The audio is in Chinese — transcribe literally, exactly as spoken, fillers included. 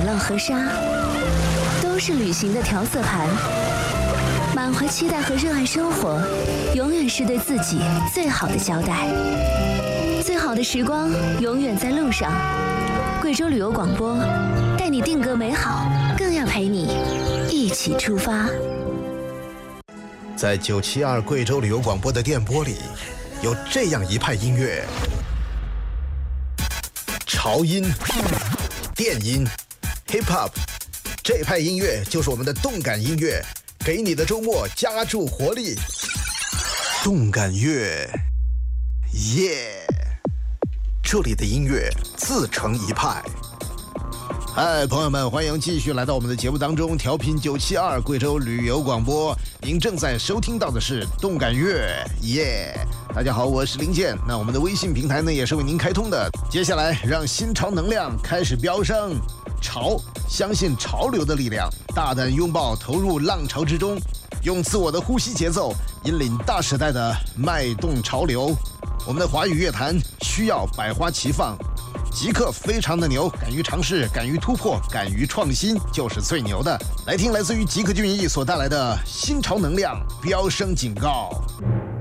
浪河沙，都是旅行的调色盘。满怀期待和热爱生活，永远是对自己最好的交代。最好的时光永远在路上。贵州旅游广播，带你定格美好，更要陪你一起出发。 在九七二贵州旅游广播的电波里，有这样一派音乐：潮音、电音、hip hop， 这派音乐就是我们的动感音乐，给你的周末加注活力。动感乐，耶！这里的音乐自成一派。嗨，朋友们，欢迎继续来到我们的节目当中，调频九七二贵州旅游广播。您正在收听到的是动感乐，耶！大家好，我是林健。那我们的微信平台呢也是为您开通的。接下来，让新潮能量开始飙升，潮，相信潮流的力量，大胆拥抱，投入浪潮之中，用自我的呼吸节奏引领大时代的脉动潮流。我们的华语乐坛需要百花齐放。极客非常的牛，敢于尝试，敢于突破，敢于创新，就是最牛的。来听来自于极客俊逸所带来的新潮能量飙升警告。